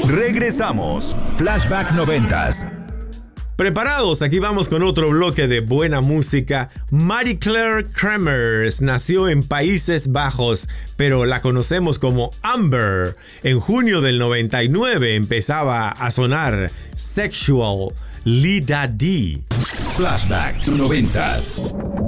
Regresamos. Flashback 90s. ¿Preparados? Aquí vamos con otro bloque de buena música. Marie-Claire Kremers nació en Países Bajos, pero la conocemos como Amber. En junio del 99 empezaba a sonar Sexual, Lida D. Flashback 90s.